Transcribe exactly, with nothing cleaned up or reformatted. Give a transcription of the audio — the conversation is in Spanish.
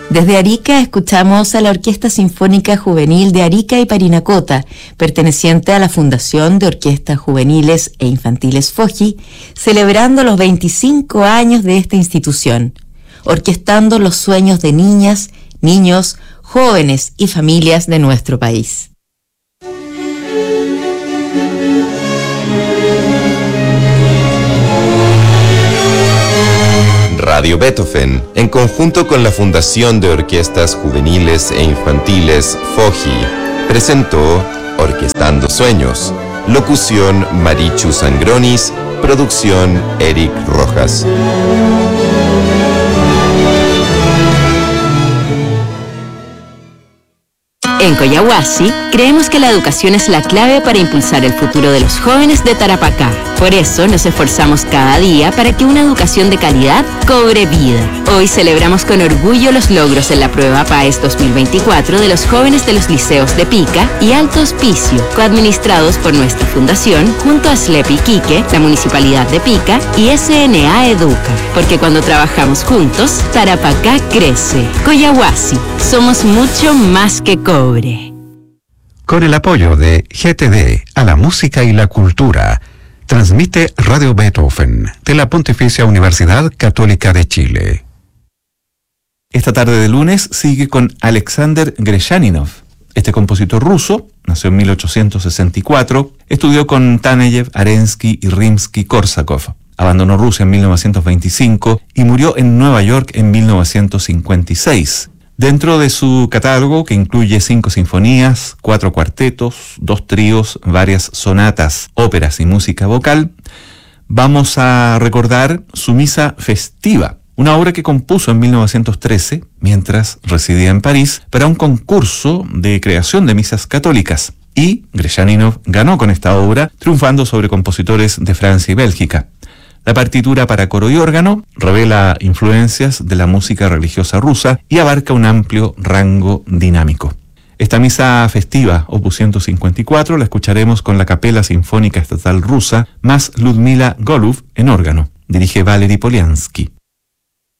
Desde Arica escuchamos a la Orquesta Sinfónica Juvenil de Arica y Parinacota, perteneciente a la Fundación de Orquestas Juveniles e Infantiles FOJI, celebrando los veinticinco años de esta institución, orquestando los sueños de niñas, niños, jóvenes y familias de nuestro país. Radio Beethoven, en conjunto con la Fundación de Orquestas Juveniles e Infantiles FOJI, presentó Orquestando Sueños. Locución Marichu Sangronis, producción Eric Rojas. En Coyahuasi, creemos que la educación es la clave para impulsar el futuro de los jóvenes de Tarapacá. Por eso nos esforzamos cada día para que una educación de calidad cobre vida. Hoy celebramos con orgullo los logros en la prueba PAES dos mil veinticuatro de los jóvenes de los liceos de Pica y Alto Hospicio, coadministrados por nuestra fundación, junto a SLEP Iquique, la Municipalidad de Pica y S N A Educa. Porque cuando trabajamos juntos, Tarapacá crece. Coyahuasi, somos mucho más que cobre. Con el apoyo de G T D a la música y la cultura, transmite Radio Beethoven de la Pontificia Universidad Católica de Chile. Esta tarde de lunes sigue con Alexander Greshchaninov. Este compositor ruso nació en mil ochocientos sesenta y cuatro, estudió con Taneyev, Arensky y Rimsky-Korsakov. Abandonó Rusia en mil novecientos veinticinco y murió en Nueva York en mil novecientos cincuenta y seis. Dentro de su catálogo, que incluye cinco sinfonías, cuatro cuartetos, dos tríos, varias sonatas, óperas y música vocal, vamos a recordar su Misa Festiva, una obra que compuso en mil novecientos trece, mientras residía en París, para un concurso de creación de misas católicas. Y Greshchaninov ganó con esta obra, triunfando sobre compositores de Francia y Bélgica. La partitura para coro y órgano revela influencias de la música religiosa rusa y abarca un amplio rango dinámico. Esta misa festiva, opus ciento cincuenta y cuatro, la escucharemos con la Capela Sinfónica Estatal Rusa, más Ludmila Golub en órgano. Dirige Valery Polyansky.